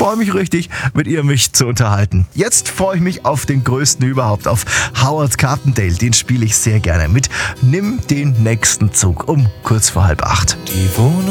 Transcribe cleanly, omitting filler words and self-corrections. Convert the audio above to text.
freue mich richtig, mit ihr mich zu unterhalten. Jetzt freue ich mich auf den größten überhaupt, auf Howard Carpendale. Den spiele ich sehr gerne mit Nimm den nächsten Zug um kurz vor 7:30. Die Wohnung